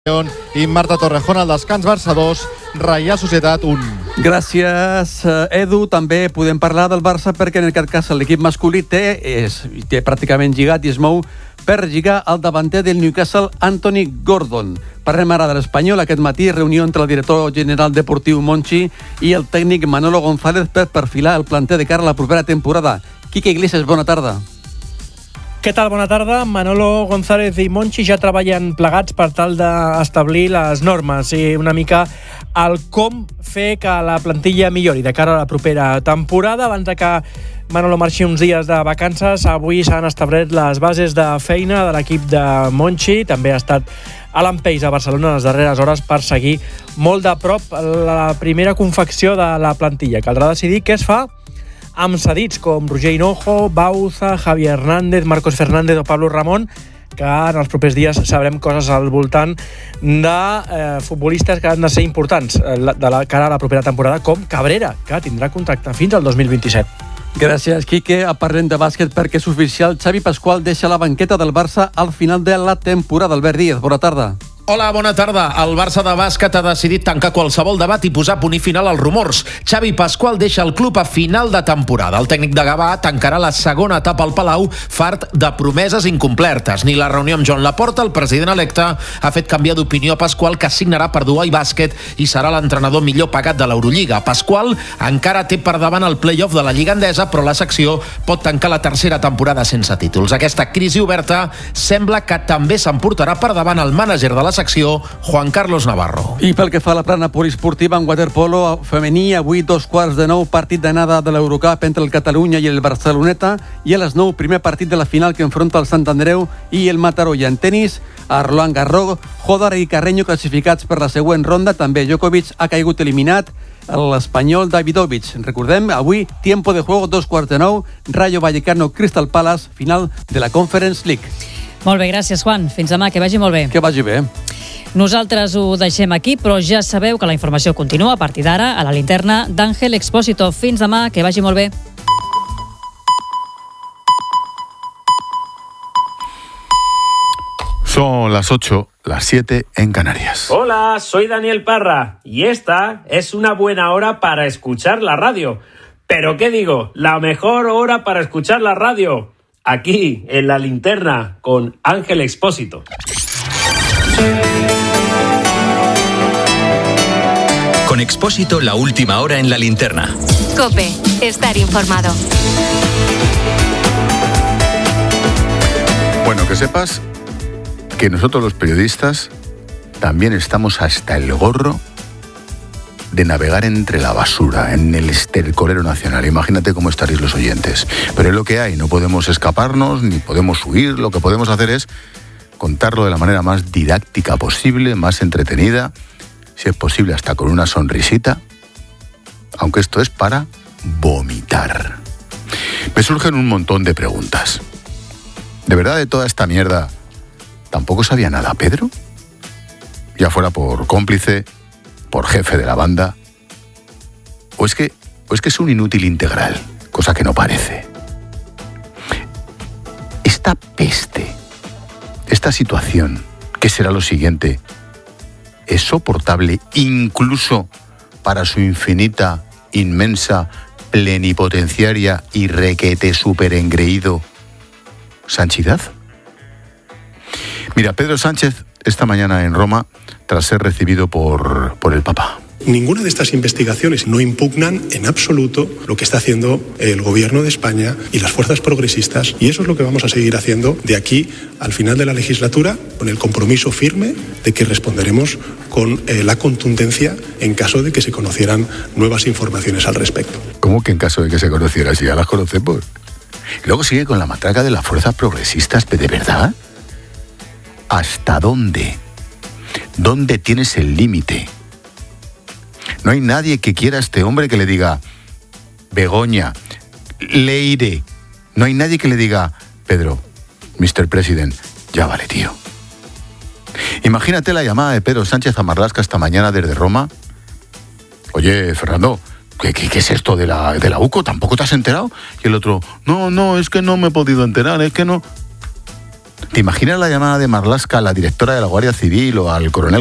i Marta Torrejón al descans. Barça 2, Reial Societat 1. Gràcies, Edu. També podem parlar del Barça perquè en aquest cas l'equip masculí té pràcticament lligat i es mou per lligar el davanter del Newcastle, Anthony Gordon. Parlem ara de l'Espanyol. Aquest matí, reunió entre el director general deportiu Monchi i el tècnic Manolo González per perfilar el planter de cara a la propera temporada. Quique Iglesias, bona tarda. Què tal? Bona tarda. Manolo González i Monchi ja treballen plegats per tal d'establir les normes i una mica el com fer que la plantilla millori de cara a la propera temporada. Abans de que Manolo marxi uns dies de vacances, avui s'han establert les bases de feina de l'equip de Monchi. També ha estat a l'Empeix a Barcelona en les darreres hores per seguir molt de prop la primera confecció de la plantilla. Caldrà decidir què es fa amb cedits com Roger Hinojo, Bauza, Javier Hernández, Marcos Fernández o Pablo Ramón, que en els propers dies sabrem coses al voltant de futbolistes que han de ser importants de cara a la propera temporada, com Cabrera, que tindrà contracte fins al 2027. Gràcies, Quique. Parlem de bàsquet perquè és oficial. Xavi Pascual deixa la banqueta del Barça al final de la temporada. Albert Díaz, bona tarda. Hola, bona tarda. El Barça de bàsquet ha decidit tancar qualsevol debat i posar punt i final als rumors. Xavi Pascual deixa el club a final de temporada. El tècnic de Gavà tancarà la segona etapa al Palau, fart de promeses incomplertes. Ni la reunió amb Joan Laporta, el president electe, ha fet canviar d'opinió a Pascual, que signarà per Dubai Bàsquet i serà l'entrenador millor pagat de l'Eurolliga. Pascual encara té per davant el play-off de la Lliga Endesa, però la secció pot tancar la tercera temporada sense títols. Aquesta crisi oberta sembla que també s'emportarà per davant el mànager de la secció, Juan Carlos Navarro. I pel que fa a la plana poliesportiva en waterpolo femení, avui 8:45, partit d'anada de l'Eurocup entre el Catalunya i el Barceloneta, i a les 9, primer partit de la final que enfronta el Sant Andreu i el Mataró. I en tenis, a Roland Garros, Jodar i Carreño classificats per la següent ronda. També Djokovic ha caigut eliminat, l'espanyol Davidovich. Recordem, avui, tiempo de juego, 8:45, Rayo Vallecano Crystal Palace, final de la Conference League. Molt bé, gràcies, Juan. Fins demà, que vagi molt bé. Que vagi bé. Nosaltres ho deixem aquí, però ja sabeu que la informació continua a partir d'ara a la linterna d'Àngel Expósito. Fins demà, que vagi molt bé. Son las 8, las 7 en Canarias. Hola, soy Daniel Parra y esta es una buena hora para escuchar la radio. ¿Pero qué digo? La mejor hora para escuchar la radio. Aquí, en la linterna, con Ángel Expósito. Con Expósito, la última hora en la linterna. COPE, estar informado. Bueno, que sepas que nosotros los periodistas también estamos hasta el gorro de navegar entre la basura, en el estercolero nacional. Imagínate cómo estaréis los oyentes. Pero es lo que hay, no podemos escaparnos, ni podemos huir. Lo que podemos hacer es contarlo de la manera más didáctica posible, más entretenida, si es posible hasta con una sonrisita, aunque esto es para vomitar. Me surgen un montón de preguntas. ¿De verdad de toda esta mierda tampoco sabía nada Pedro? Ya fuera por cómplice, por jefe de la banda, o es que es un inútil integral, cosa que no parece. Esta peste, esta situación, ¿qué será lo siguiente? ¿Es soportable incluso para su infinita, inmensa, plenipotenciaria y requete superengreído Sanchidad? Mira, Pedro Sánchez esta mañana en Roma, tras ser recibido por el Papa. Ninguna de estas investigaciones no impugnan en absoluto lo que está haciendo el gobierno de España y las fuerzas progresistas, y eso es lo que vamos a seguir haciendo de aquí al final de la legislatura, con el compromiso firme de que responderemos con la contundencia en caso de que se conocieran nuevas informaciones al respecto. ¿Cómo que en caso de que se conocieran? Si ya las conocemos. Y luego sigue con la matraca de las fuerzas progresistas, ¿de verdad? ¿Hasta dónde? ¿Dónde tienes el límite? No hay nadie que quiera a este hombre que le diga Begoña, Leire. No hay nadie que le diga Pedro, Mr. President, ya vale, tío. Imagínate la llamada de Pedro Sánchez a Marlaska esta mañana desde Roma. Oye, Fernando, ¿qué es esto de la UCO? ¿Tampoco te has enterado? Y el otro, no, es que no me he podido enterar, es que no... ¿Te imaginas la llamada de Marlaska a la directora de la Guardia Civil o al coronel